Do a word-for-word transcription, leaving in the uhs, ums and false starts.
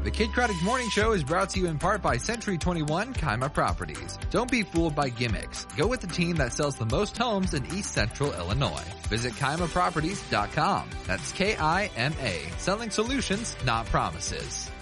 The Kid Craddock Morning Show is brought to you in part by Century twenty-one Kima Properties. Don't be fooled by gimmicks. Go with the team that sells the most homes in East Central Illinois. Visit Kima Properties dot com. That's K I M A. Selling solutions, not promises.